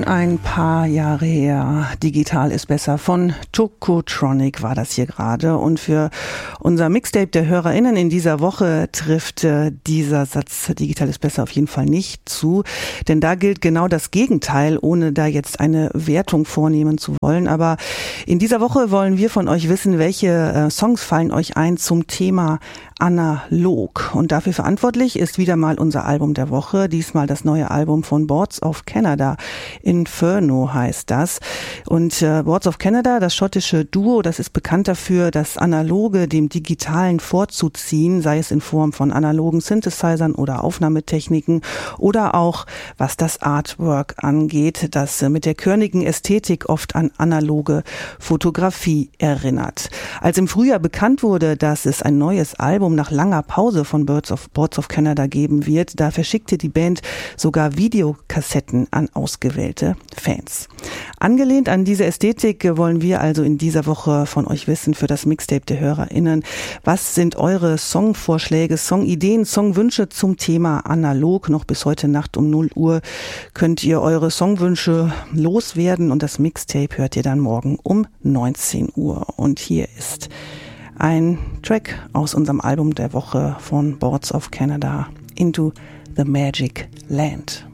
ein paar Jahre her. Digital ist besser. Von Tokotronic war das hier gerade. Und für unser Mixtape der HörerInnen in dieser Woche trifft dieser Satz Digital ist besser auf jeden Fall nicht zu. Denn da gilt genau das Gegenteil, ohne da jetzt eine Wertung vornehmen zu wollen. Aber in dieser Woche wollen wir von euch wissen, welche Songs fallen euch ein zum Thema analog. Und dafür verantwortlich ist wieder mal unser Album der Woche. Diesmal das neue Album von Boards of Canada. Inferno heißt das. Und Boards of Canada, das schottische Duo, das ist bekannt dafür, das Analoge dem Digitalen vorzuziehen, sei es in Form von analogen Synthesizern oder Aufnahmetechniken oder auch, was das Artwork angeht, das mit der körnigen Ästhetik oft an analoge Fotografie erinnert. Als im Frühjahr bekannt wurde, dass es ein neues Album nach langer Pause von Boards of Canada geben wird, da verschickte die Band sogar Videokassetten an ausgewählte Fans. Angelehnt an diese Ästhetik wollen wir also in dieser Woche von euch wissen für das Mixtape der HörerInnen. Was sind eure Songvorschläge, Songideen, Songwünsche zum Thema analog? Noch bis heute Nacht um 0 Uhr könnt ihr eure Songwünsche loswerden und das Mixtape hört ihr dann morgen um 19 Uhr. Und hier ist ein Track aus unserem Album der Woche von Boards of Canada, Into the Magic Land.